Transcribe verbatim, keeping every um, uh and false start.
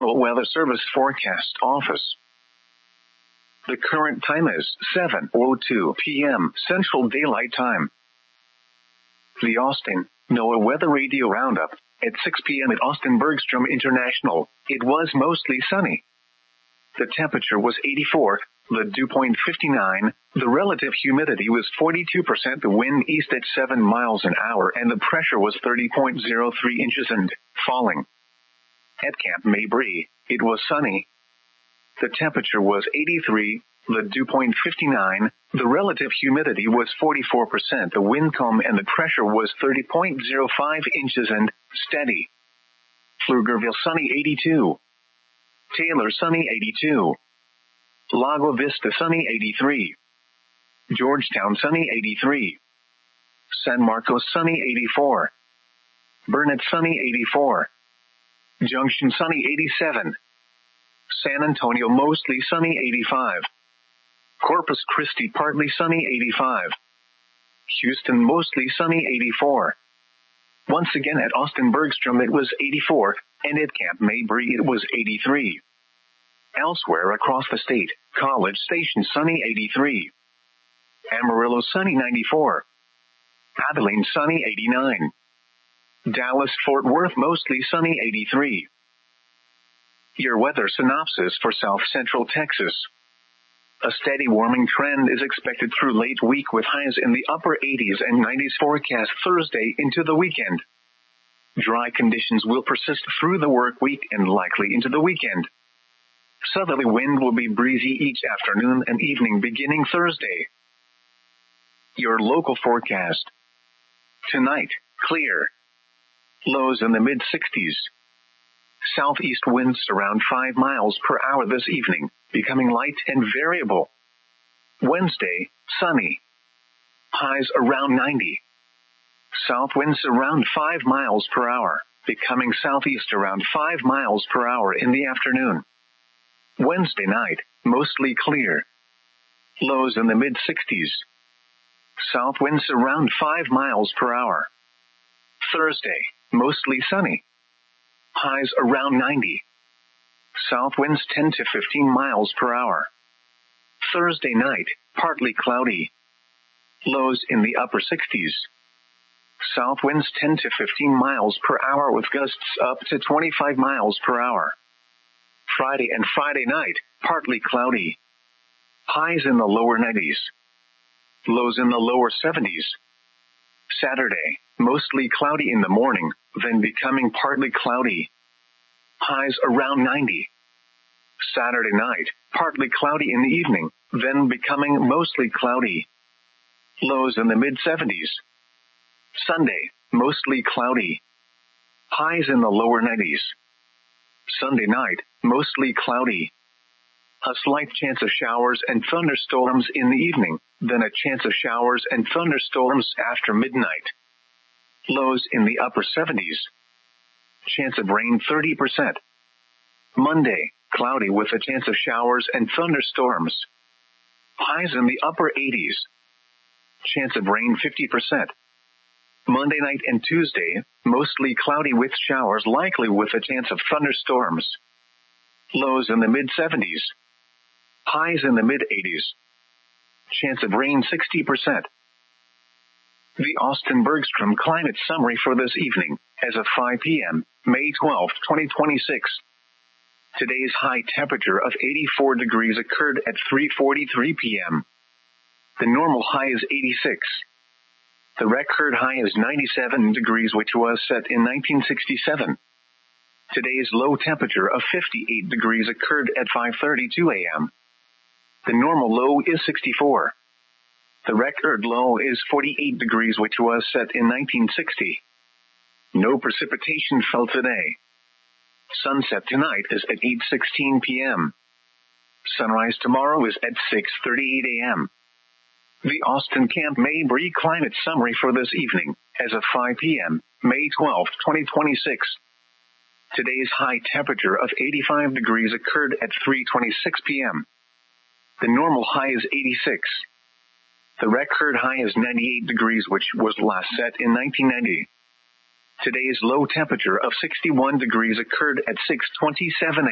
Weather Service Forecast Office. The current time is seven oh two p.m. Central Daylight Time. The Austin NOAA Weather Radio Roundup. At six p.m. at Austin Bergstrom International, it was mostly sunny. The temperature was eighty-four, the dew point fifty-nine, the relative humidity was forty-two percent, the wind east at seven miles an hour, and the pressure was thirty point zero three inches and falling. At Camp Mabry, it was sunny. The temperature was eighty-three, the dew point fifty-nine, the relative humidity was forty-four percent, the wind calm, and the pressure was thirty point zero five inches and steady. Pflugerville sunny eighty-two. Taylor sunny eighty-two. Lago Vista sunny eighty-three. Georgetown sunny eighty-three. San Marcos sunny eighty-four. Burnett sunny eighty-four. Junction sunny eighty-seven. San Antonio mostly sunny eighty-five. Corpus Christi partly sunny eighty-five. Houston mostly sunny eighty-four. Once again at Austin Bergstrom it was eighty-four, and at Camp Mabry it was eighty-three. Elsewhere across the state, College Station sunny eighty-three. Amarillo sunny ninety-four. Abilene sunny eighty-nine. Dallas Fort Worth mostly sunny eighty-three. Your weather synopsis for South Central Texas. A steady warming trend is expected through late week with highs in the upper eighties and nineties forecast Thursday into the weekend. Dry conditions will persist through the work week and likely into the weekend. Southerly wind will be breezy each afternoon and evening beginning Thursday. Your local forecast. Tonight, clear. Lows in the mid sixties. Southeast winds around five miles per hour this evening, becoming light and variable. Wednesday, sunny. Highs around ninety. South winds around five miles per hour, becoming southeast around five miles per hour in the afternoon. Wednesday night, mostly clear. Lows in the mid sixties. South winds around five miles per hour. Thursday, mostly sunny. Highs around ninety. South winds ten to fifteen miles per hour. Thursday night, partly cloudy. Lows in the upper sixties. South winds ten to fifteen miles per hour with gusts up to twenty-five miles per hour. Friday and Friday night, partly cloudy. Highs in the lower nineties. Lows in the lower seventies. Saturday, mostly cloudy in the morning, then becoming partly cloudy. Highs around ninety. Saturday night, partly cloudy in the evening, then becoming mostly cloudy. Lows in the mid seventies. Sunday, mostly cloudy. Highs in the lower nineties. Sunday night, mostly cloudy. A slight chance of showers and thunderstorms in the evening, then a chance of showers and thunderstorms after midnight. Lows in the upper seventies. Chance of rain thirty percent. Monday, cloudy with a chance of showers and thunderstorms. Highs in the upper eighties. Chance of rain fifty percent. Monday night and Tuesday, mostly cloudy with showers likely with a chance of thunderstorms. Lows in the mid seventies. Highs in the mid eighties. Chance of rain sixty percent. The Austin Bergstrom Climate Summary for this evening, as of five p.m., May twelfth, twenty twenty-six. Today's high temperature of eighty-four degrees occurred at three forty-three p.m. The normal high is eighty-six. The record high is ninety-seven degrees, which was set in nineteen sixty-seven. Today's low temperature of fifty-eight degrees occurred at five thirty-two a.m. The normal low is sixty-four. The record low is forty-eight degrees, which was set in nineteen sixty. No precipitation fell today. Sunset tonight is at eight sixteen p.m. Sunrise tomorrow is at six thirty-eight a.m. The Austin Camp Mabry Climate Summary for this evening, as of five p.m., May twelfth, twenty twenty-six. Today's high temperature of eighty-five degrees occurred at three twenty-six p.m. The normal high is eighty-six. The record high is ninety-eight degrees, which was last set in nineteen ninety. Today's low temperature of sixty-one degrees occurred at six twenty-seven a.m.